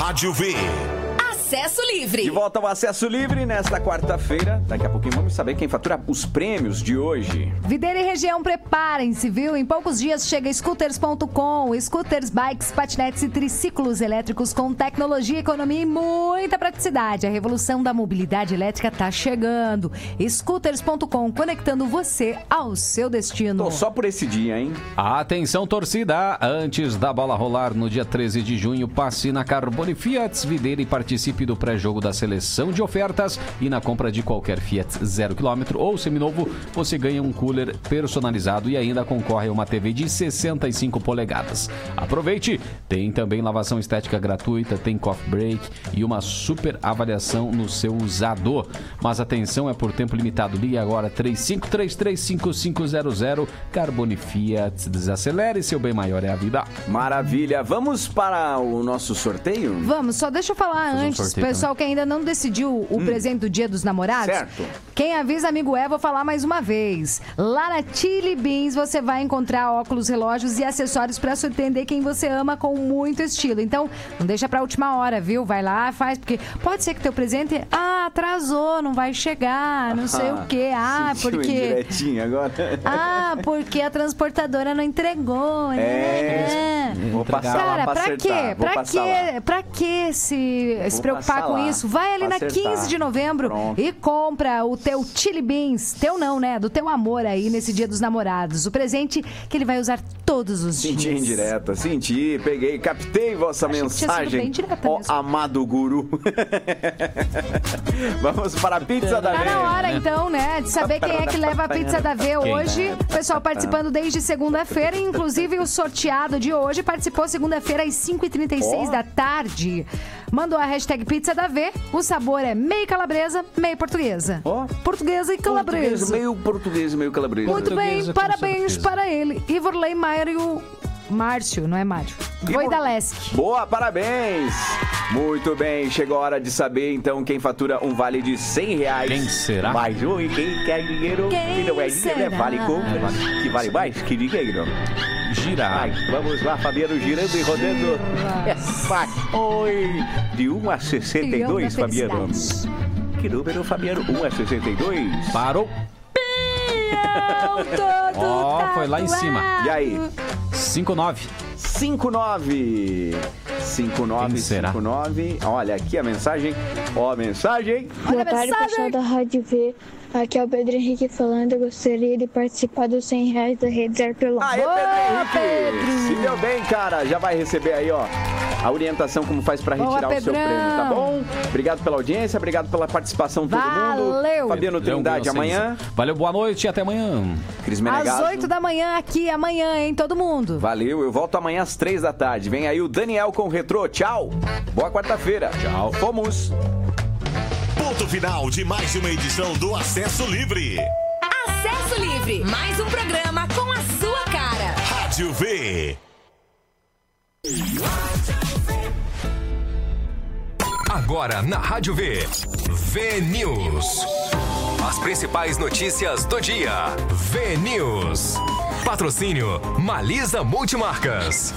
Rádio V. Acesso Livre. De volta ao Acesso Livre nesta quarta-feira. Daqui a pouquinho vamos saber quem fatura os prêmios de hoje. Videira e região, preparem-se, viu? Em poucos dias chega Scooters.com. Scooters, bikes, patinetes e triciclos elétricos com tecnologia, economia e muita praticidade. A revolução da mobilidade elétrica tá chegando. Scooters.com, conectando você ao seu destino. Tô só por esse dia, hein? Atenção, torcida! Antes da bola rolar no dia 13 de junho, passe na Carbone Fiat Videira e participe do pré-jogo da seleção de ofertas, e na compra de qualquer Fiat 0km ou seminovo, você ganha um cooler personalizado e ainda concorre a uma TV de 65 polegadas. Aproveite! Tem também lavação estética gratuita, tem coffee break e uma super avaliação no seu usado. Mas atenção, é por tempo limitado. Ligue agora 3533-5500. Carbone Fiat. Desacelere, seu bem maior é a vida. Maravilha! Vamos para o nosso sorteio? Vamos, só deixa eu falar antes, pessoal que ainda não decidiu o presente do Dia dos Namorados. Certo. Quem avisa, amigo é, vou falar mais uma vez. Lá na Chili Beans você vai encontrar óculos, relógios e acessórios para surpreender quem você ama com muito estilo. Então, não deixa pra última hora, viu? Vai lá, faz, porque pode ser que teu presente, atrasou, não vai chegar, não sei o quê. Porque... indiretinho agora. Porque a transportadora não entregou, né? Vou passar Cara, lá pra acertar. pra que se preocupar com lá, isso? Vai ali na acertar. 15 de novembro e compra o teu Chili Beans. Teu não, né? Do teu amor aí nesse Dia dos Namorados. O presente que ele vai usar todos os dias. Senti indireta, peguei, captei vossa mensagem, ó amado guru. Vamos para a pizza da V. Tá na hora então, né, de saber quem é que leva a pizza da V hoje. O pessoal participando desde segunda-feira, inclusive o sorteado de hoje participou segunda-feira às 5h36 da tarde. Mandou a hashtag pizza da V. O sabor é meio calabresa, meio portuguesa. Portuguesa e calabresa. Português, meio calabresa. Muito bem, parabéns para ele. Ivorley Maier e o Márcio, não é Mário. Voidaleski. Boa, parabéns! Muito bem, chegou a hora de saber então quem fatura um vale de R$100. Quem será? Mais um, e quem quer dinheiro? Quem não é dinheiro, é vale compras, que vale mais que dinheiro. Girar. Vamos lá, Fabiano, girando e rodando. Oi, de 1 a 62, Fabiano. Que número, Fabiano? 1 a 62? Parou. Foi lá em cima. E aí? 59. 59. Olha aqui a mensagem. Mensagem. Boa tarde, pessoal da Rádio V. Aqui é o Pedro Henrique falando. Eu gostaria de participar dos R$100 da Rede Zarpelon. Aê, Pedro Henrique! Se deu bem, cara. Já vai receber aí, a orientação como faz pra retirar o seu prêmio, tá bom? Obrigado pela audiência, obrigado pela participação de todo mundo. Valeu! Fabiano Trindade, amanhã. Valeu, boa noite e até amanhã. Cris Menegasso. Às 8 da manhã aqui, amanhã, hein, todo mundo. Valeu, eu volto amanhã às 3 da tarde. Vem aí o Daniel com o Retrô. Tchau. Boa quarta-feira. Tchau. Fomos. Ponto final de mais uma edição do Acesso Livre. Acesso Livre, mais um programa com a sua cara. Rádio V. Agora na Rádio V. V News. As principais notícias do dia. V News. Patrocínio Malisa Multimarcas.